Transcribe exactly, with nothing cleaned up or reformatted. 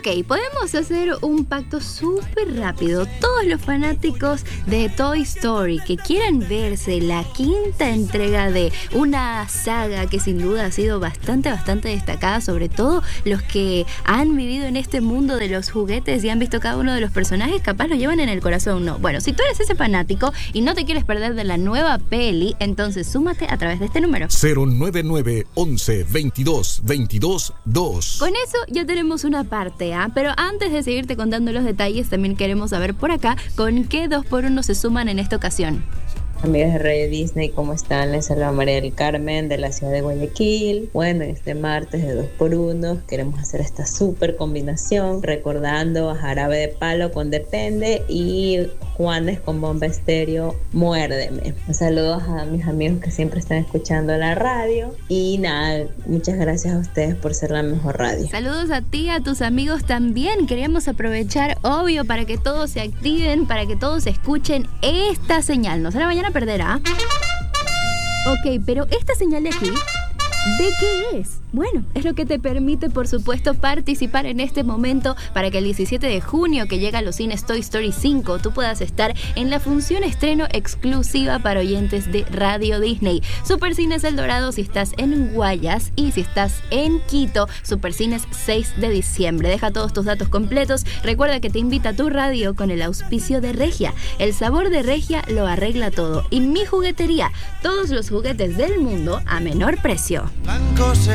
Ok, podemos hacer un pacto súper rápido. Todos los fanáticos de Toy Story que quieran verse la quinta entrega de una saga que sin duda ha sido bastante, bastante destacada, sobre todo los que han vivido en este mundo de los juguetes y han visto cada uno de los personajes, capaz lo llevan en el corazón, ¿no? Bueno, si tú eres ese fanático y no te quieres perder de la nueva peli, entonces súmate a través de este número. cero nueve nueve once veintidós veintidós dos. Con eso ya tenemos una parte, ¿ah? ¿eh? Pero antes de seguirte contando los detalles, también queremos saber por acá con qué dos por uno se suman en esta ocasión. Amigos de Radio Disney, ¿cómo están? Les saluda María del Carmen de la ciudad de Guayaquil. Bueno, este martes de dos por uno queremos hacer esta súper combinación recordando a Jarabe de Palo con Depende y Juanes con Bomba Estéreo, Muérdeme. Un saludo a mis amigos que siempre están escuchando la radio y nada, muchas gracias a ustedes por ser la mejor radio. Saludos a ti, a tus amigos también. Queríamos aprovechar, obvio, para que todos se activen, para que todos escuchen esta señal. No se la vayan a perder, ¿ah? Ok, pero esta señal de aquí, ¿de qué es? Bueno, es lo que te permite, por supuesto, participar en este momento para que el diecisiete de junio, que llega a los cines Toy Story cinco, tú puedas estar en la función estreno exclusiva para oyentes de Radio Disney. Supercines El Dorado si estás en Guayas y si estás en Quito, Supercines seis de diciembre. Deja todos tus datos completos. Recuerda que te invita a tu radio con el auspicio de Regia. El sabor de Regia lo arregla todo. Y Mi Juguetería, todos los juguetes del mundo a menor precio. Blanco se